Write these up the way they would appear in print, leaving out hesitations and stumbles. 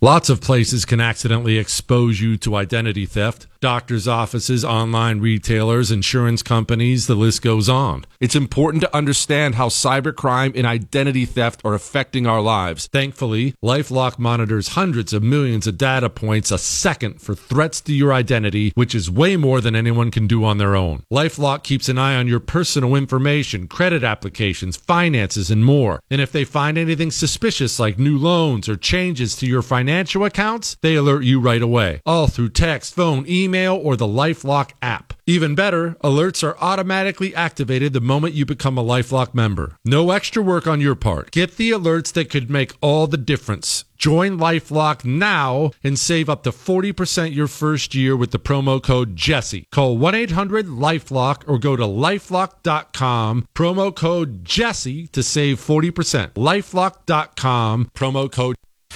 Lots of places can accidentally expose you to identity theft. Doctors' offices, online retailers, insurance companies, the list goes on. It's important to understand how cybercrime and identity theft are affecting our lives. Thankfully, LifeLock monitors hundreds of millions of data points a second for threats to your identity, which is way more than anyone can do on their own. LifeLock keeps an eye on your personal information, credit applications, finances, and more. And if they find anything suspicious like new loans or changes to your financial accounts, they alert you right away. All through text, phone, email, or the LifeLock app. Even better, alerts are automatically activated the moment you become a LifeLock member. No extra work on your part. Get the alerts that could make all the difference. Join LifeLock now and save up to 40% your first year with the promo code Jesse. Call 1-800-LifeLock or go to lifelock.com, promo code Jesse to save 40%. lifelock.com, promo code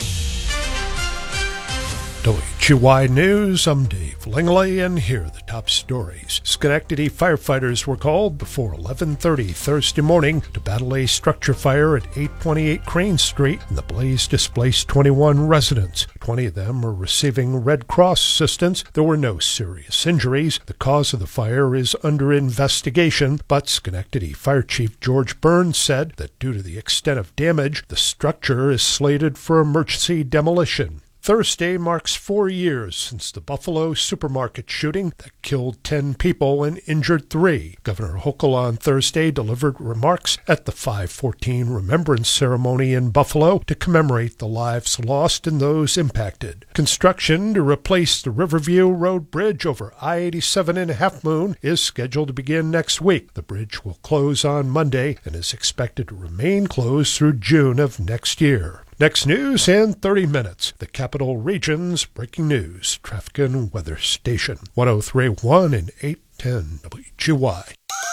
WGY News, I'm Dave Langley, and here are the top stories. Schenectady firefighters were called before 11:30 Thursday morning to battle a structure fire at 828 Crane Street, and the blaze displaced 21 residents. 20 of them are receiving Red Cross assistance. There were no serious injuries. The cause of the fire is under investigation, but Schenectady Fire Chief George Burns said that due to the extent of damage, the structure is slated for emergency demolition. Thursday marks 4 years since the Buffalo supermarket shooting that killed 10 people and injured 3. Governor Hochul on Thursday delivered remarks at the 514 Remembrance Ceremony in Buffalo to commemorate the lives lost and those impacted. Construction to replace the Riverview Road Bridge over I-87 in Half Moon is scheduled to begin next week. The bridge will close on Monday and is expected to remain closed through June of next year. Next news in 30 minutes. The Capital Region's breaking news. Traffic and weather station. 103.1 and 810 WGY.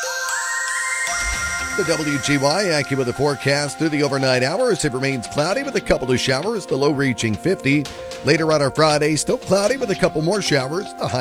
The WGY AccuWeather forecast through the overnight hours. It remains cloudy with a couple of showers, the low reaching 50. Later on our Friday, still cloudy with a couple more showers, the high